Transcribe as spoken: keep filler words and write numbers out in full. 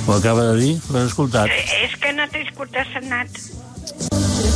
Ho acaba de dir? L'has escoltat? És que no t'he escoltat, Sanat.